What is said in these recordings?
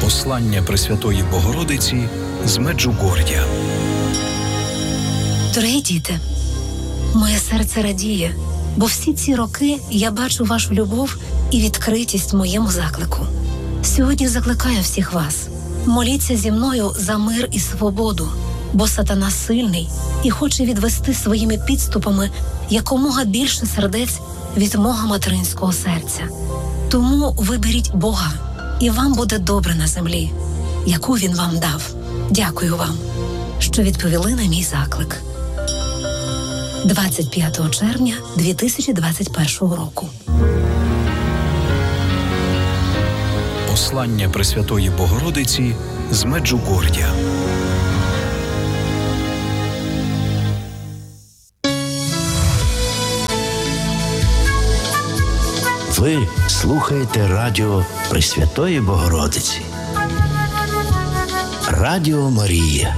Послання Пресвятої Богородиці з Меджугор'я. Дорогі діти, моє серце радіє, бо всі ці роки я бачу вашу любов і відкритість моєму заклику. Сьогодні закликаю всіх вас. Моліться зі мною за мир і свободу, бо сатана сильний і хоче відвести своїми підступами якомога більше сердець від мого материнського серця. Тому виберіть Бога, і вам буде добре на землі, яку Він вам дав. Дякую вам, що відповіли на мій заклик. 25 червня 2021 року. Послання Пресвятої Богородиці з Меджугор'я. Ви слухаєте радіо Пресвятої Богородиці. Радіо Марія.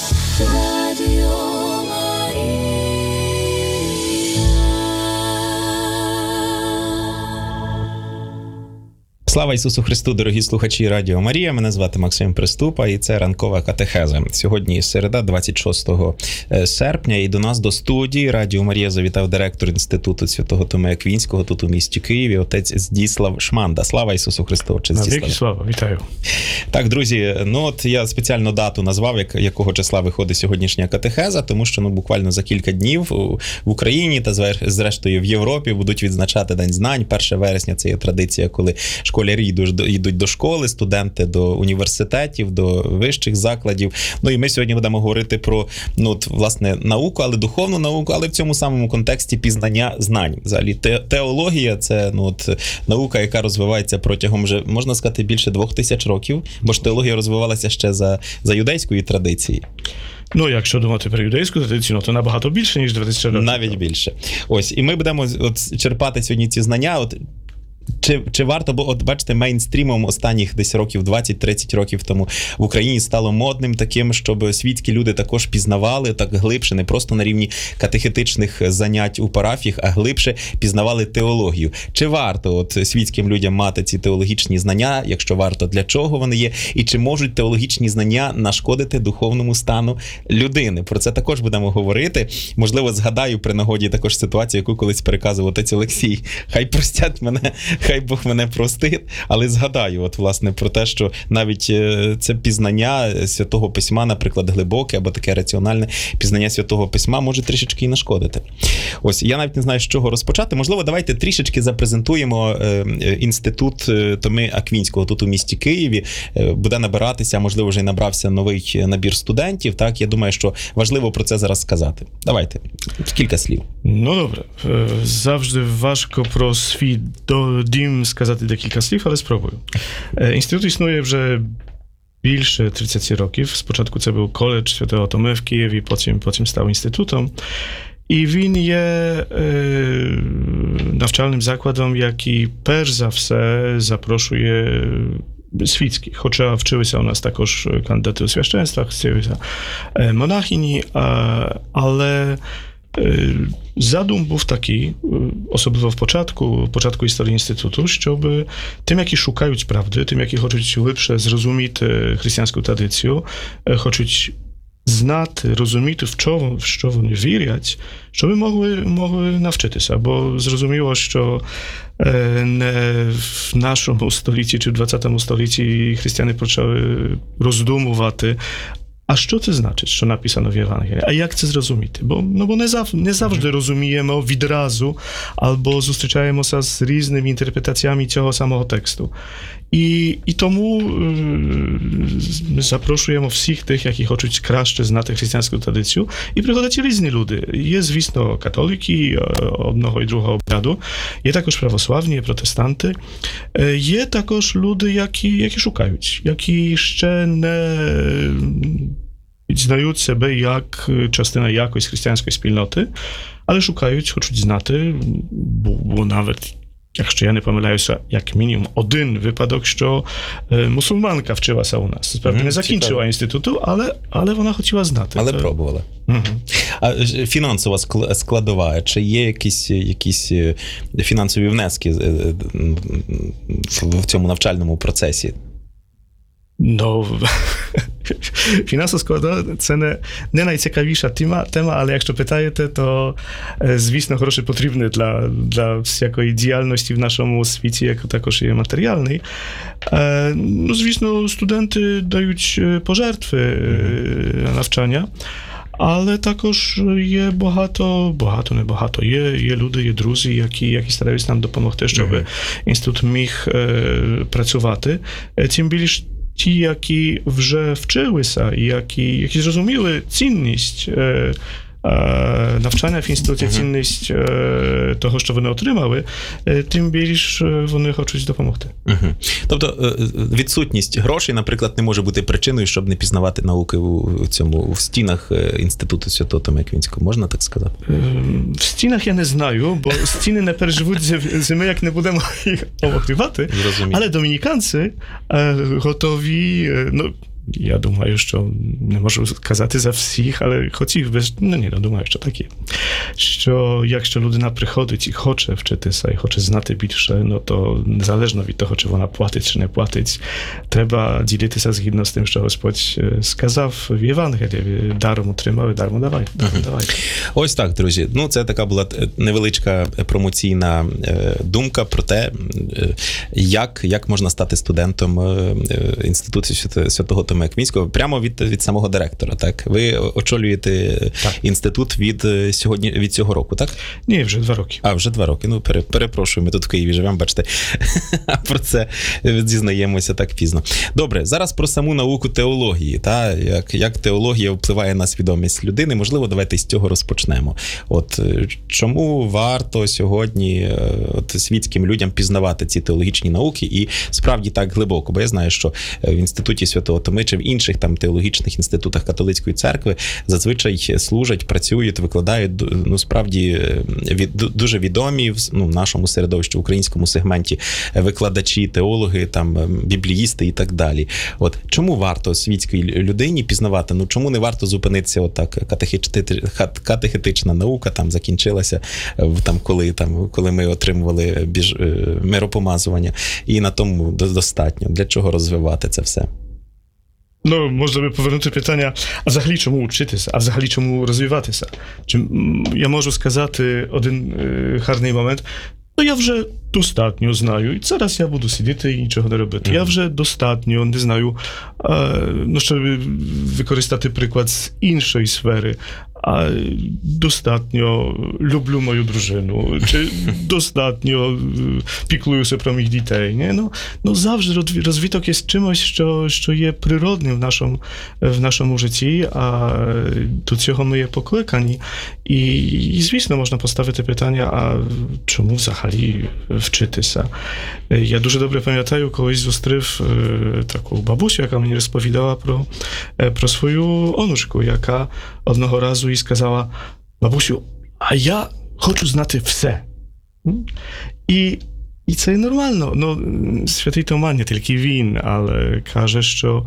Слава Ісусу Христу, дорогі слухачі Радіо Марія. Мене звати Максим Приступа, і це ранкова катехеза. Сьогодні середа, 26 серпня, і до нас до студії Радіо Марія завітав директор Інституту Святого Томея Аквінського тут у місті Києві, отець Здіслав Шманда. Слава Ісусу Христу, отець Здіслав. Навіки слава, вітаю. Так, друзі, от я спеціально дату назвав, якого числа виходить сьогоднішня катехеза, тому що буквально за кілька днів в Україні та зрештою в Європі будуть відзначати День знань. 1 вересня – це є традиція, коли школярі йдуть до школи, студенти до університетів, до вищих закладів. Ну і ми сьогодні будемо говорити про, власне, науку, але духовну науку, але в цьому самому контексті пізнання знань. Взагалі, теологія – це наука, яка розвивається протягом вже, можна сказати, більше 2000 років, бо ж теологія розвивалася ще за юдейської традиції. Якщо думати про юдейську традицію, то набагато більше, ніж 2000 років. Навіть більше. Ось, і ми будемо черпати сьогодні ці знання. Чи варто, бо бачите, мейнстрімом останніх десь років 20-30 років тому в Україні стало модним таким, щоб світські люди також пізнавали так глибше, не просто на рівні катехетичних занять у парафіях, а глибше пізнавали теологію. Чи варто світським людям мати ці теологічні знання? Якщо варто, для чого вони є? І чи можуть теологічні знання нашкодити духовному стану людини? Про це також будемо говорити. Можливо, згадаю при нагоді також ситуацію, яку колись переказував отець Олексій. Хай простять мене, хай Бог мене простить, але згадаю, власне, про те, що навіть це пізнання Святого Письма, наприклад, глибоке або таке раціональне пізнання Святого Письма може трішечки і нашкодити. Ось, я навіть не знаю, з чого розпочати. Можливо, давайте трішечки запрезентуємо Інститут Томи Аквінського тут у місті Києві. Буде набиратися, можливо, вже й набрався новий набір студентів. Так, я думаю, що важливо про це зараз сказати. Давайте, кілька слів. Добре. Завжди важко про свій дім сказати декілька слів, але спробую. Інститут існує вже більше 30 років. Спочатку це був коледж Святого Томи в Києві, потім став інститутом. І він є навчальним закладом, який перш за все запрошує світських, хоча вчилися у нас також кандидати у священствах, вчилися монахині, але задум був такий, особливо в початку історії інституту, щоб тим, які шукають правди, тим, які хочуть глибше зрозуміти християнську традицію, хочуть знати, розуміти, в що вони вірять, щоб могли навчитися. Бо зрозуміло, що не в нашому столітті чи в 20 столітті християни почали роздумувати, а що це значить, що написано в Євангелії? А як це зрозуміти? Бо не завжди розуміємо відразу, або зустрічаємося з різними інтерпретаціями цього самого тексту. І тому ми запрошуємо всіх тих, які хочуть краще знати християнську традицію. І приходять різні люди. Є, звісно, католики одного і другого обряду. Є також православні, протестанти. Є також люди, які шукають, які ще не знають себе як частина якоїсь християнської спільноти, але шукають, хочуть знати, бо навіть якщо я не помиляюся, як мінімум один випадок, що мусульманка вчилася у нас. Справді не закінчила інституту, але вона хотіла знати. Але пробувала. А фінансова складова, чи є якісь фінансові внески в цьому навчальному процесі? No, фінансово-складова – це не найцікавіша тема, але якщо питаєте, то, звісно, гроші потрібні для всякої діяльності в нашому світі, як також і матеріальний. Ну, звісно, студенти дають пожертви на навчання, але також є небагато. Є люди, є друзі, які стараються нам допомогти, щоб інститут міг працювати. Тим більше ті, які вже вчилися, які зрозуміли цінність навчання в інституті, цінність того, що вони отримали, тим більш вони хочуть допомогти. Тобто відсутність грошей, наприклад, не може бути причиною, щоб не пізнавати науки в стінах Інституту Святого Тома Аквінського, можна так сказати? В стінах я не знаю, бо стіни не переживуть зими, як не будемо їх обігрівати. Але домініканці готові, я думаю, що не можу казати за всіх, але хотів би, думаю, що так є. Що якщо людина приходить і хоче вчитися, і хоче знати більше, то незалежно від того, чи вона платить, чи не платить, треба ділитися згідно з тим, що Господь сказав в Євангелії. Даром отримали, даром давай. Ось так, друзі. Це така була невеличка промоційна думка про те, як можна стати студентом Інституту Святого Тома Аквінського прямо від самого директора, так? Ви очолюєте інститут від цього року, так? Ні, вже 2 роки. Вже 2 роки. Перепрошую, ми тут в Києві живемо, бачите. Про це дізнаємося так пізно. Добре, зараз про саму науку теології, та? Як теологія впливає на свідомість людини. Можливо, давайте з цього розпочнемо. Чому варто сьогодні світським людям пізнавати ці теологічні науки і справді так глибоко? Бо я знаю, що в Інституті Святого Томи чи в інших там теологічних інститутах католицької церкви зазвичай служать, працюють, викладають, справді дуже відомі в нашому середовищі, в українському сегменті викладачі, теологи, там бібліїсти і так далі. Чому варто світській людині пізнавати? Чому не варто зупинитися катехетична наука там закінчилася коли ми отримували миропомазування, і на тому достатньо. Для чого розвивати це все? Можна би повернути питання, а взагалі чому вчитися, а взагалі чому розвиватися? Я можу сказати один гарний момент, я вже достатньо знаю, і зараз я буду сидіти і нічого не робити. Я вже достатньо не знаю, щоб використати приклад з іншої сфери, достатньо люблю мою дружину, чи достатньо піклуюся про моїх дітей. Завжди розвиток є чимось, що є природним в нашому житті, а до цього ми є покликані. І звісно, можна поставити питання, а чому взагалі вчитися? Я дуже добре пам'ятаю, колись зустрів таку бабусю, яка мені розповідала про свою онучку, яка одного разу їй сказала: бабусю, а я хочу знати все. І це нормально. Святий Тома, не тільки він, але каже, що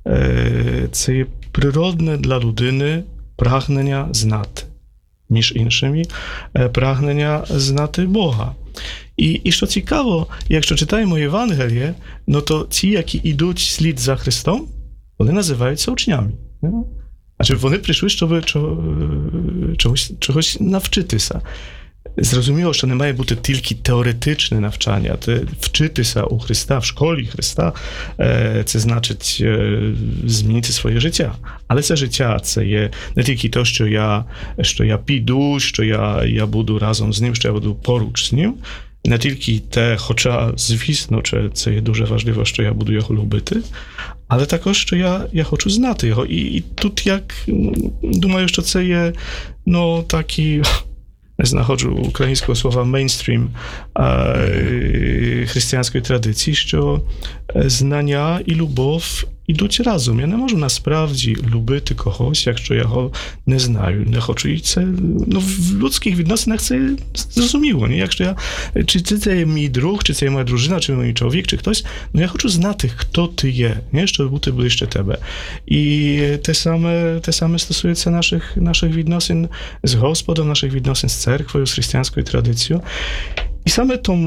це є природне для людини прагнення знати. Між іншими, прагнення знати Бога. І що цікаво, якщо читаємо Євангеліє, то ті, які йдуть слід за Христом, вони називаються учнями. Вони прийшли, щоб чогось навчитися. Зрозуміло, що не має бути тільки теоретичне навчання. Вчитися у Христа, в школі Христа, це значить змінити своє життя. Але це життя, це є не тільки те, що я піду, що я буду разом з ним, що я буду поруч з ним. Не тільки те, хоча, звісно, це є дуже важливо, що я буду його любити, але також, що я хочу знати його. І тут, думаю, що це є, такі, не знаходжу українського слова, мейнстрім християнської традиції, що знання і любов ідуть разом. Я не можу насправді любити когось, якщо я його не знаю, не хочу. І це, в людських відносинах це зрозуміло. Якщо чи це є мій друг, чи це є моя дружина, чи мій чоловік, чи хтось, я хочу знати, хто ти є, щоб бути ближче тебе. І те саме стосується наших відносин з Господом, наших відносин з церквою, з християнською традицією. І саме тому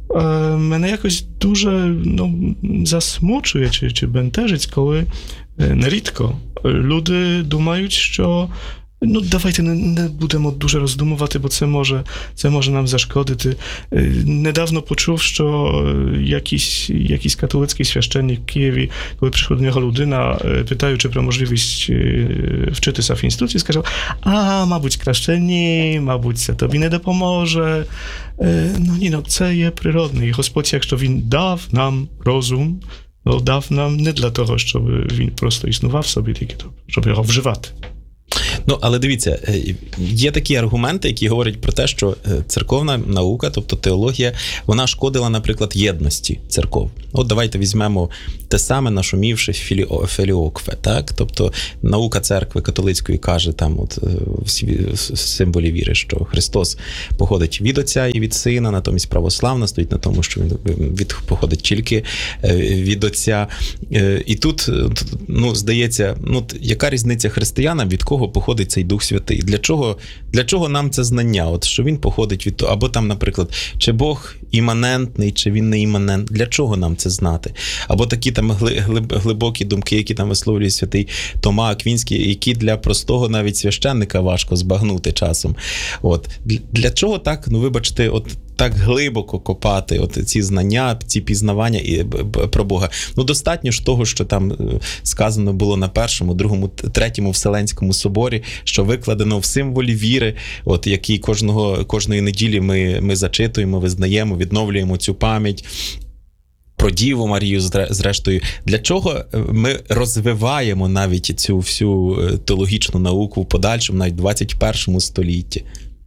мене якось дуже засмучує чи бентежить, коли нерідко люди думають, що давайте не будемо дуже роздумувати, бо це може нам зашкодити. Недавно почув, що jakiś katolicki священник в Києві, коли прийшла до нього людина, питаючи про можливість вчитися в інституції, сказав: мабуть, краще ні, мабуть, це тобі не допоможе. Це є природне. І Господь, якщо Він дав нам розум, дав нам не для того, щоб він просто існував собі, тільки щоб його вживати. Але дивіться, є такі аргументи, які говорять про те, що церковна наука, тобто теологія, вона шкодила, наприклад, єдності церков. От давайте візьмемо те саме нашумівши філіокве, так? Тобто наука церкви католицької каже там в символі віри, що Христос походить від Отця і від Сина, натомість православна стоїть на тому, що він походить тільки від Отця. І тут, здається, яка різниця християнам, від кого походить цей Дух Святий? Для чого нам це знання? От що він походить від того, або там, наприклад, чи Бог іманентний, чи він не іманент? Для чого нам це знати? Або такі там глибокі думки, які там висловлює святий Тома Аквінський, які для простого навіть священника важко збагнути часом. От. Для чого так, вибачте, так глибоко копати ці знання, ці пізнавання про Бога? Достатньо ж того, що там сказано було на першому, другому, третьому Вселенському соборі, що викладено в символі віри, який кожної неділі ми зачитуємо, визнаємо, відновлюємо цю пам'ять про Діву Марію, зрештою. Для чого ми розвиваємо навіть цю всю теологічну науку в подальшому, навіть в 21 столітті?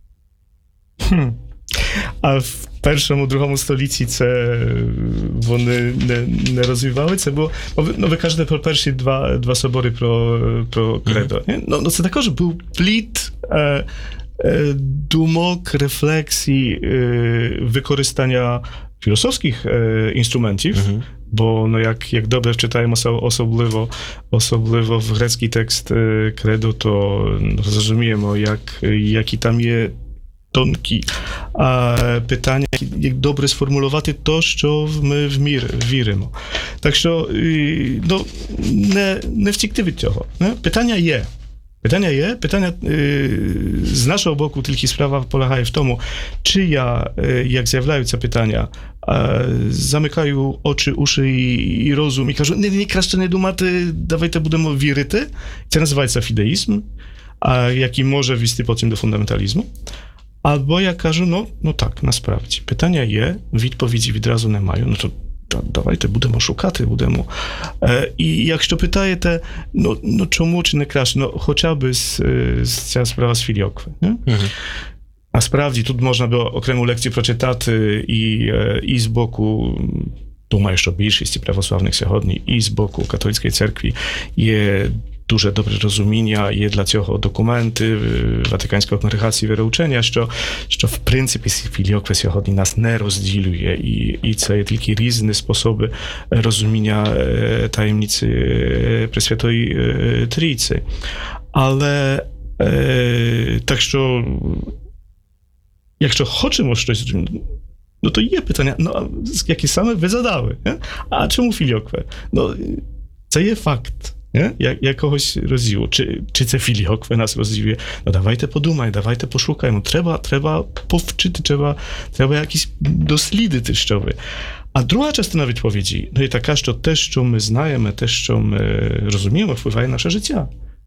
А в першому, другому столітті вони не розвивалися, бо ви кажете про перші два собори про Кредо. Це також був плід думок, рефлексій, використання філософських інструментів, bo jak dobrze wczytajemy osobliwo w grecki tekst Credo, to zrozumiemy, jaki tam jest тонкі питання, як добре сформулювати то, що ми віримо. Так що не втікти від цього. Питання є. Питання з нашого боку тільки справа полягає в тому, чи я, як з'являються питання, замикаю очі, уші і розум і кажу: не краще не думати, давайте будемо вірити. Це називається фідеїзм, який може вести потім до фундаменталізму. Albo ja кажу, так, насправді, питання є, відповіді відразу не маю, то давайте будемо шукати, І якщо питаєте, чому чи не краще, хоча б ця справа з філіокви. А справді, тут можна було окрему лекцію прочитати і з боку, думаю, що більшість православних сьогодні, і з боку католицької церкви є дуже добре розуміння, є для цього документи Ватиканської конгрегації віроучення, що в принципі філіокве сьогодні нас не розділює, і це є тільки різні способи розуміння таємниці Пресвятої Трійці. Але так що, якщо хочемо щось, то є питання, які саме ви задали. А чому філіокве? Це є факт. Якогось розділу. Чи це філіокве нас розділює? Давайте подумаємо, давайте пошукаємо. Треба повчити, треба якісь дослідити, що ви. А друга частина відповіді є така, що те, що ми знаємо, те, що ми розуміємо, впливає на наше життя.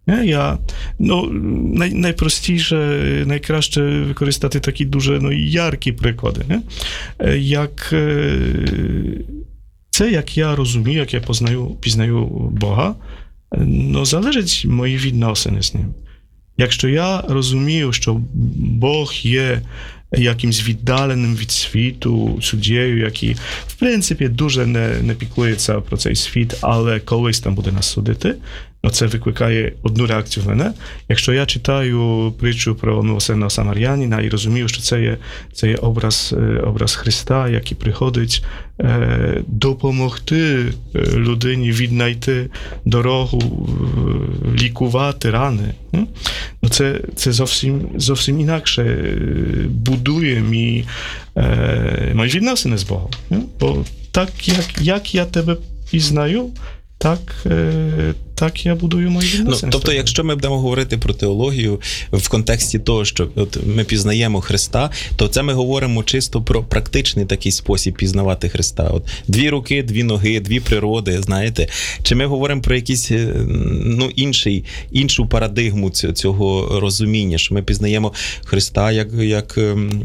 Найпростіше, найкраще використати такі дуже яркі приклади. Як я розумію, як я пізнаю Бога, залежить мої відносини з Ним. Якщо я розумію, що Бог є якимсь віддаленим від світу суддєю, який, в принципі, дуже не піклується про цей світ, але колись там буде нас судити, це викликає одну реакцію в мене. Якщо я читаю притчу про милосердного самарянина і розумію, що це є образ Христа, який приходить допомогти людині віднайти дорогу, лікувати рани, це зовсім інакше будує мої відносини з Богом. Бо так, як я тебе пізнаю, так я будую мої відносини. Тобто, якщо ми будемо говорити про теологію в контексті того, що от ми пізнаємо Христа, то це ми говоримо чисто про практичний такий спосіб пізнавати Христа. От 2 руки, 2 ноги, 2 природи, знаєте. Чи ми говоримо про якийсь іншу парадигму цього розуміння, що ми пізнаємо Христа як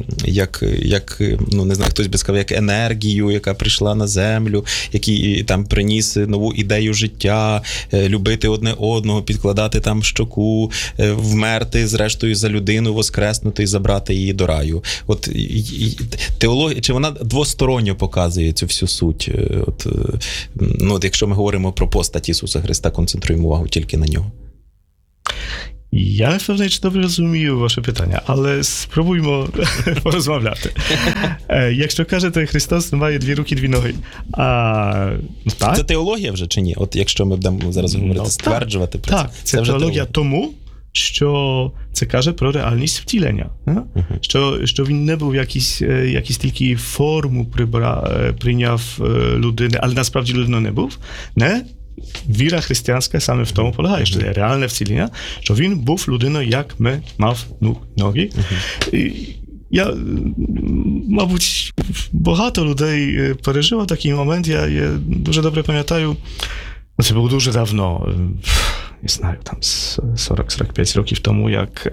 не знаю, хтось би сказав, як енергію, яка прийшла на землю, який там приніс нову ідею життя, любити одне одного, підкладати там щоку, вмерти, зрештою, за людину, воскреснути і забрати її до раю. От теологія, чи вона двосторонньо показує цю всю суть? От якщо ми говоримо про постать Ісуса Христа, концентруємо увагу тільки на нього. Я не впевнений, чи добре розумію ваше питання, але спробуймо порозмовляти. Якщо кажете, Христос має 2 руки, 2 ноги. Так. Це теологія вже чи ні? От якщо ми будемо зараз говорити, стверджувати про це. Так, це теологія тому, що це каже про реальність втілення. Що він не був якийсь тільки форму прийняв людини, але насправді людиною не був. Не? Віра християнська саме в тому полягає, що є реальне вцілення, що він був людиною, як ми, мав ноги. Я, мабуть, багато людей пережило такий момент, я дуже добре пам'ятаю, це було дуже давно, не знаю, там 40-45 років тому, як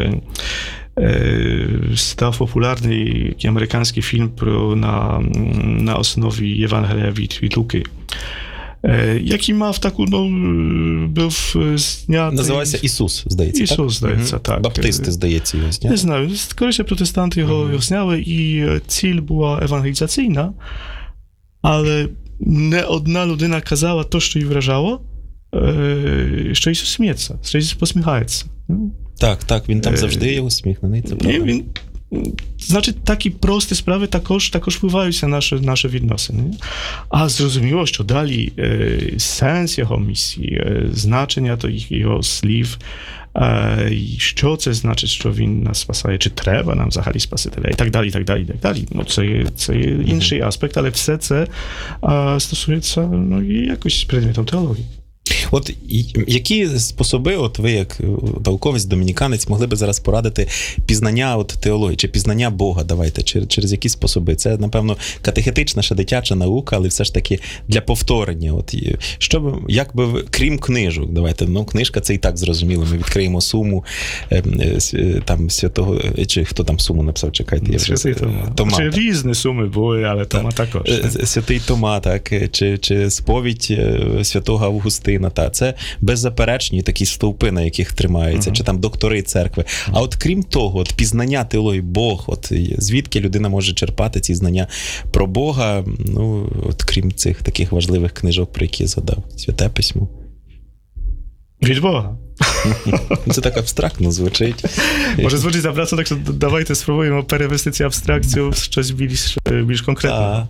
stał popularny amerykański film na osnowie Ewangelia від Luki. Який мав таку, був знятий... Називається Ісус, здається, так? Ісус, здається, так. Баптисти, здається, його зняли. Не знаю, скоріше протестанти його зняли, і ціль була евангелізаційна, але не одна людина казала то, що її вражало, що Ісус сміється, що Ісус посміхається. Так, він там завжди є усміхнений, це правда. Значить, такі прості справи також впливаються на наші відносини. А зрозуміло, що далі сенс його місії, значення його слів, що це значить, що він нас спасає, чи треба нам взагалі Спасителя, і так далі, і так далі, і так далі. Це є інший аспект, але все це стосується якось предметом теології. От які способи, от ви як науковець, домініканець, могли би зараз порадити пізнання от теології, чи пізнання Бога, давайте, через які способи? Це, напевно, катехетична, ще дитяча наука, але все ж таки для повторення. От, як би ви, крім книжок, давайте, книжка це і так зрозуміло, ми відкриємо Суму, там, святого, чи хто там Суму написав, чекайте. Я Святий Тома. Чи різні Суми були, але Тома також. Святий Тома, так, чи сповідь святого Августина. Це беззаперечні такі стовпи, на яких тримаються, чи там доктори церкви. А от крім того, от пізнання теології, Бог, от звідки людина може черпати ці знання про Бога, от крім цих таких важливих книжок, про які я згадав, Святе Письмо. Від Бога. Це так абстрактно звучить. Може звучить абстрактно, так що давайте спробуємо перевести цю абстракцію в щось більш конкретне.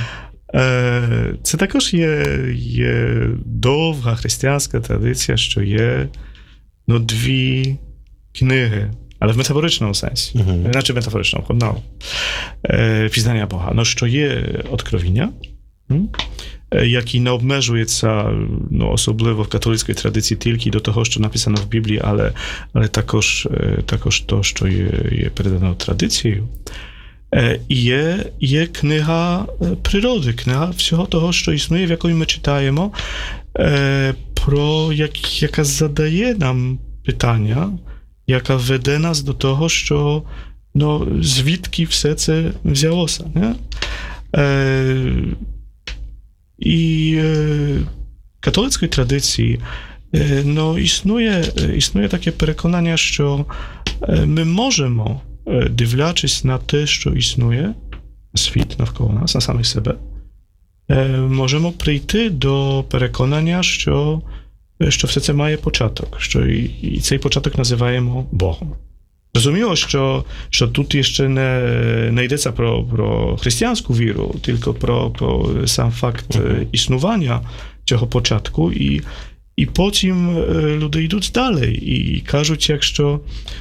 Це також є довга християнська традиція, що є 2 книги, але в метафоричному сенсі, іначе метафоричному, пізнання Бога. Що є Откровіння, який не обмежується, особливо в католицькій традиції, тільки до того, що написано в Біблії, але також то, що є передано традицією. І є книга природи, книга всього того, що існує, в якій ми читаємо, яка задає нам питання, яка веде нас до того, що звідки все це взялося. Не? І в католицькій традиції існує таке переконання, що ми можемо, дивлячись на те, що існує, світ навколо нас, на самих себе, можемо прийти до переконання, що все це має початок, що і цей початок називаємо Богом. Розуміло, що тут ще не йдеться про християнську віру, тільки про сам факт існування цього початку, І потім люди йдуть далі і кажуть, якщо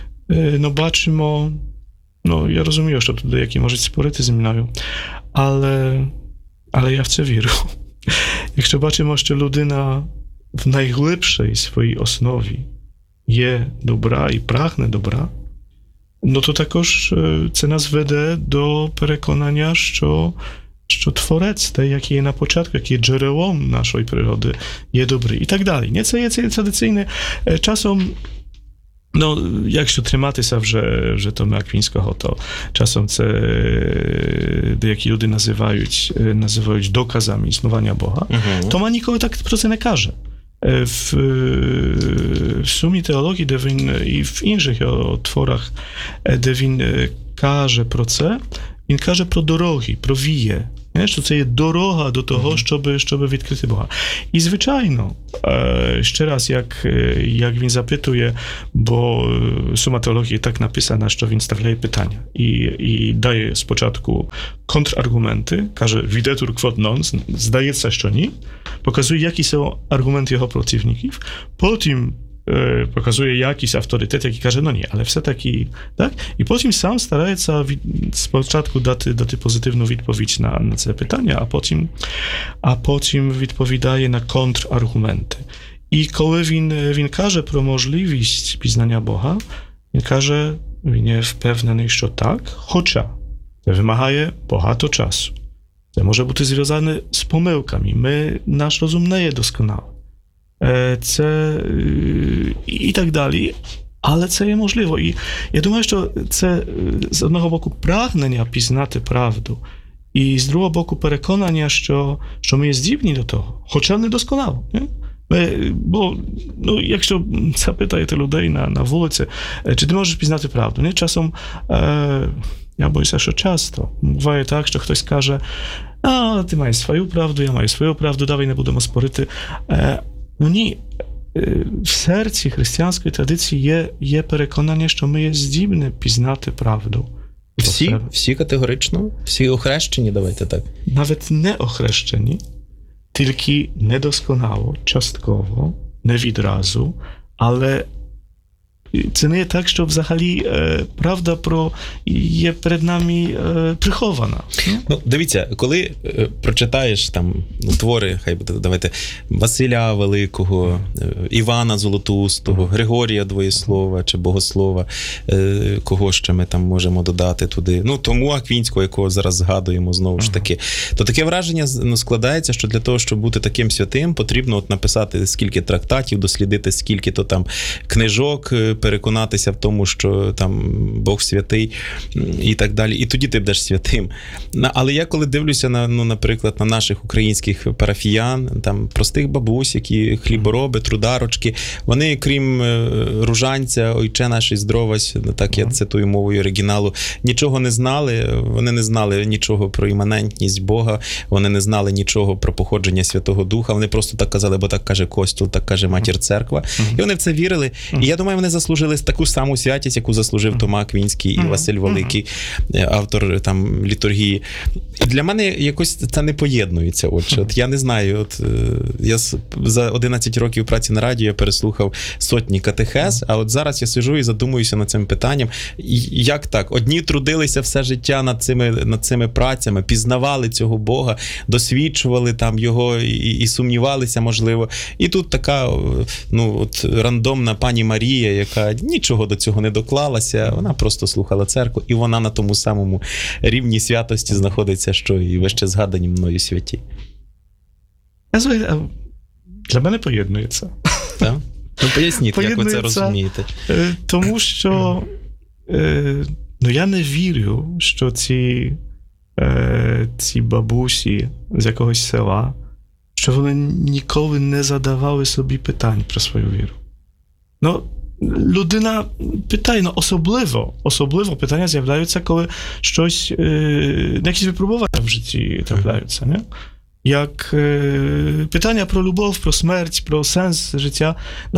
бачимо, я розумію, що тут деякі можуть спорити зі мною, але я в це вірю. Якщо бачимо, що людина в найглибшій своїй основі є добра і прагне добра, то також це нас веде до переконання, що Творець, той, який є на початку, який є джерелом нашої природи, є добрий. І так далі. Це є традиційне. Часом, якщо триматися вже Тома Аквінського, то часом це деякі люди називають доказами існування Бога. Тома ніколи так про це не каже. W sumie teologii, де він і в інших творах, де він каже про це, він каже про дороги, про віє, що це є дорога до того, щоб відкрити Бога. І, звичайно, ще раз, як він запитує, бо сума теології так написана, що він ставляє питання і дає спочатку контраргументи, каже, videtur quod non, здається, що ні, показує, які są argumenty його противників, потім показує якийсь авторитет, який каже, ні, але все-таки, так? І потім сам старається спочатку дати позитивну відповідь на це питання, а потім відповідає на контраргументи. І коли він каже про можливість пізнання Бога, він є впевнений, що так, хоча це вимагає багато часу. Це може бути зв'язане з помилками. Наш розум не є досконалий. Це і так далі, але це є можливо. І я думаю, що це з одного боку прагнення пізнати правду, і з другого боку переконання, що ми є здібні до того, хоча не досконало. Бо, якщо запитаєте людей на вулиці, чи ти можеш пізнати правду? Часом, я боюся, що часто буває так, що хтось каже, ти маєш свою правду, я маю свою правду, давай не будемо спорити. Ні, в серці християнської традиції є переконання, що ми є здібні пізнати правду. Всі категорично? Всі охрещені, давайте так? Навіть не охрещені, тільки недосконало, частково, не відразу, але це не є так, що взагалі правда є перед нами прихована. Дивіться, коли прочитаєш там твори, хай буде, давайте, Василя Великого, Івана Золотоустого, Григорія Двоєслова чи Богослова, кого ще ми там можемо додати туди, Тому Аквінського, якого зараз згадуємо знову ж таки, то таке враження складається, що для того, щоб бути таким святим, потрібно написати скільки трактатів, дослідити скільки-то там книжок, переконатися в тому, що там Бог святий і так далі. І тоді ти будеш святим. Але я коли дивлюся наприклад, на наших українських парафіян, там простих бабусь, які хлібороби, трударочки, вони, крім ружанця, ойче нашій здровась, так я цитую мовою оригіналу, нічого не знали, вони не знали нічого про іманентність Бога, вони не знали нічого про походження Святого Духа, вони просто так казали, бо так каже Костюл, так каже Матір Церква. І вони в це вірили. І я думаю, вони заслужили таку саму святість, яку заслужив Тома Аквінський і Василь Великий, автор там літургії. І для мене якось це не поєднується. От я не знаю, я за 11 років праці на радіо я переслухав сотні катехез, а от зараз я сиджу і задумуюся над цим питанням. Як так? Одні трудилися все життя над цими працями, пізнавали цього Бога, досвідчували там його і сумнівалися, можливо. І тут така рандомна пані Марія, яка нічого до цього не доклалася, вона просто слухала церкву, і вона на тому самому рівні святості знаходиться, що і вище згадані мною святі. Для мене поєднується. Так? Поясніть, як ви це розумієте. Тому що я не вірю, що ці бабусі з якогось села, що вони ніколи не задавали собі питань про свою віру. Людина питає, особливо питання з'являються, коли якісь випробування в житті трапляються, не? Як питання про любов, про смерть, про сенс життя.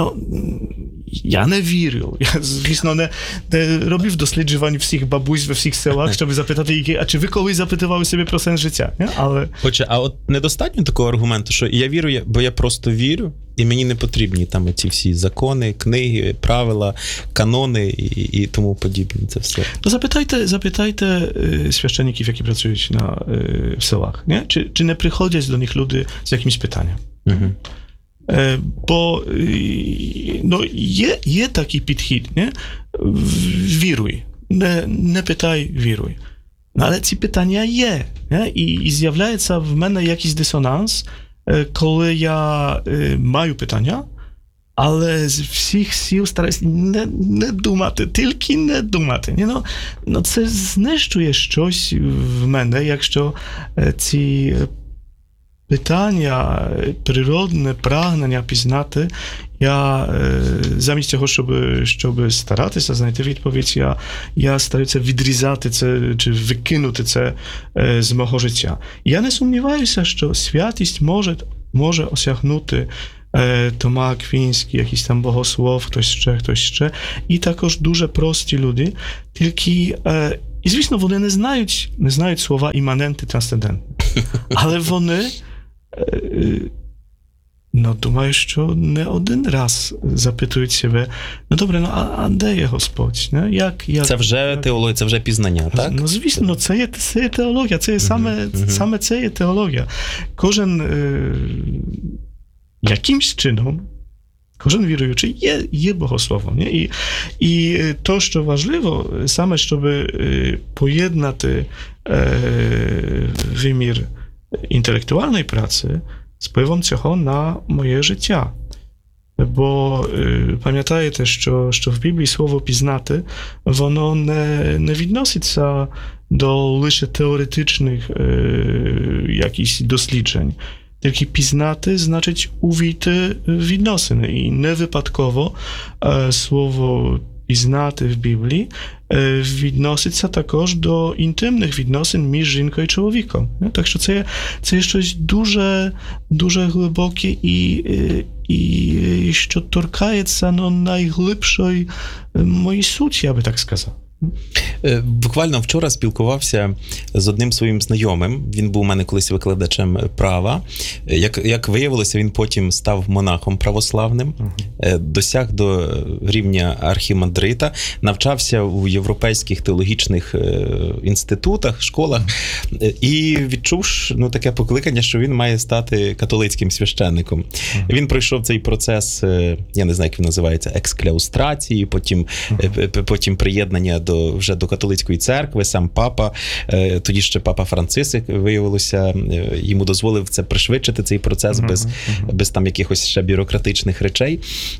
Я не вірю. Я, звісно, не робив досліджувань всіх бабусь во всіх селах, щоб запитати, а чи ви колись запитували себе про сенс життя? Не? Але... А от недостатньо такого аргументу, що я вірю, бо я просто вірю? І мені не потрібні там ці всі закони, книги, правила, канони і тому подібне. Це все. No zapytajte świeczenników, jakie pracują w selach, nie? Czy nie przychodzą do nich ludzie z jakimś pytaniem? Угу. Bo no, є такий підхід, не? Віруй, не питай, віруй. Але ці питання є, не? І з'являється в мене якийсь дисонанс, коли я маю питання, але з всіх сил стараюся не думати, тільки не думати. Ну, це знищує щось в мене, якщо ці питання, природне прагнення пізнати, я замість того, щоб старатися знайти відповідь, я стараюся відрізати це чи викинути це з мого життя. Я не сумніваюся, що святість може осягнути Тома Аквінський, якийсь там богослов, хтось ще. І також дуже прості люди, тільки, і звісно, вони не знають слова іманенти трансцендентне. Але вони, думаю, що не один раз запитують себе, добре, а де є Господь? Як? Це вже теологія, це вже пізнання, так? Ну, звісно, це є теологія, це є саме це є теологія. Кожен якимсь чином, кожен віруючий є богословом. Nie? І то, що важливо, саме, щоб поєднати вимір інтелектуальної праці з впливом цього на моє життя. Бо пам'ятаєте, що в Біблії слово «пізнати», воно не відноситься до лише теоретичних якихось досліджень. Тільки пізнати значить увійти в відносини. І не випадково слово пізнати в Біблії відноситься також до інтимних відносин між жінкою і чоловіком. Так що це є щось дуже, дуже глибоке і що торкається найглибшої моєї суті, я би так сказав. Буквально вчора спілкувався з одним своїм знайомим. Він був у мене колись викладачем права. Як виявилося, він потім став монахом православним, досяг до рівня архімандрита, навчався у європейських теологічних інститутах, школах і відчув таке покликання, що він має стати католицьким священником. Він пройшов цей процес, я не знаю, як він називається, екскляустрації, потім приєднання вже до католицької церкви, сам папа, тоді ще папа Франциск, виявилося, йому дозволив це пришвидшити, цей процес, без там якихось ще бюрократичних речей.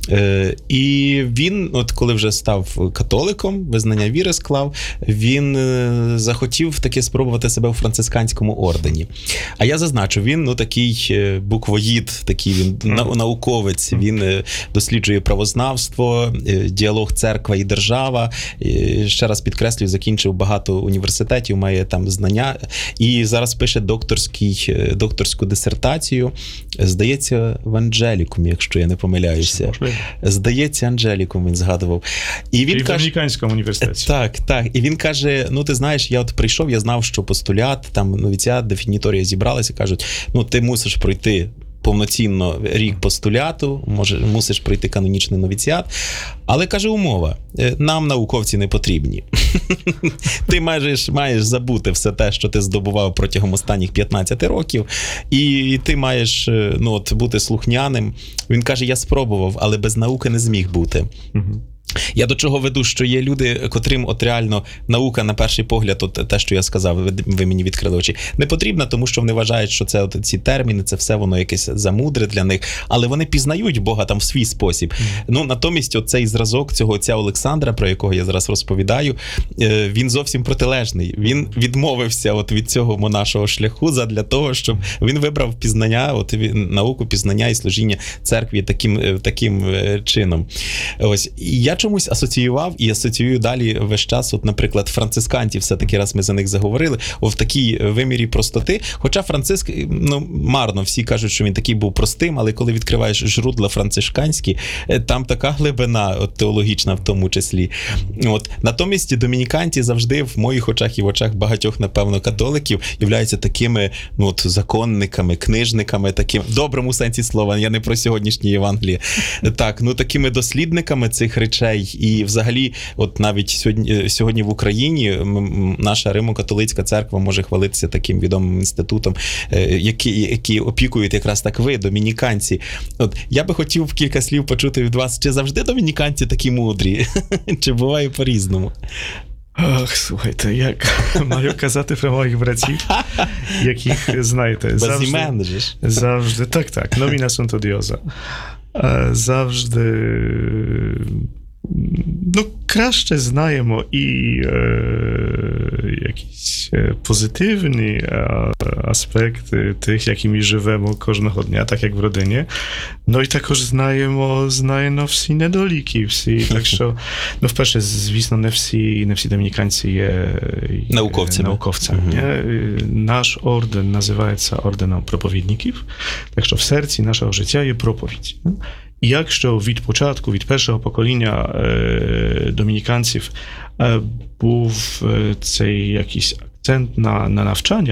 І він, коли вже став католиком, визнання віри склав, він захотів таки спробувати себе у францисканському ордені. А я зазначу, він такий буквоїд, такий він науковець, він досліджує правознавство, діалог церква і держава. Ще раз підкреслюю, закінчив багато університетів, має там знання, і зараз пише докторську дисертацію, здається, в Анджелікумі, якщо я не помиляюся. Здається, Анджелікум він згадував. І він в Американському університеті. Так. І він каже, ти знаєш, я прийшов, я знав, що постулят, там новіціат, дефініторія зібралися, кажуть, ти мусиш пройти повноцінно рік постуляту, мусиш пройти канонічний новіціат, але, каже, умова, нам науковці не потрібні. Ти маєш забути все те, що ти здобував протягом останніх 15 років, і ти маєш бути слухняним. Він каже, я спробував, але без науки не зміг бути. Я до чого веду, що є люди, котрим реально наука на перший погляд, те, що я сказав, ви мені відкрили очі, не потрібна, тому що вони вважають, що це ці терміни, це все воно якесь замудре для них, але вони пізнають Бога там в свій спосіб. Натомість оцей зразок отця Олександра, про якого я зараз розповідаю, він зовсім протилежний. Він відмовився від цього монашого шляху задля того, щоб він вибрав пізнання, науку пізнання і служіння церкві таким чином. Ось. І я чомусь асоціював і асоціюю далі весь час, от, наприклад, францисканців, все-таки раз ми за них заговорили, в такій вимірі простоти. Хоча Франциск, ну, марно, всі кажуть, що він такий був простим, але коли відкриваєш жрудла францишканські, там така глибина от, теологічна в тому числі. От. Натомість домініканці завжди в моїх очах і в очах багатьох, напевно, католиків являються такими, ну, от, законниками, книжниками, таким, в доброму сенсі слова, я не про сьогоднішнє Євангеліє. Так, ну, такими дослідниками цих речей. І взагалі, от навіть сьогодні в Україні наша Римо-католицька церква може хвалитися таким відомим інститутом, які опікують якраз так ви, домініканці. От, я би хотів кілька слів почути від вас, чи завжди домініканці такі мудрі? Чи буває по-різному? Ах, слухайте, як маю казати про моїх братів, яких, знаєте, завжди, так, nomina sunt odiosa. Завжди, ну, краще знаємо і якісь позитивні аспекти тих, якими живемо кожного дня, так як в родині. Ну і також знаємо всі недоліки, всі. Так що, ну, вперше, звісно, не всі домініканці є науковцями. Наш орден називається орденом проповідників, так що в серці нашого життя є проповідь. І якщо від початку, від першого покоління домініканців був цей якийсь акцент на навчання,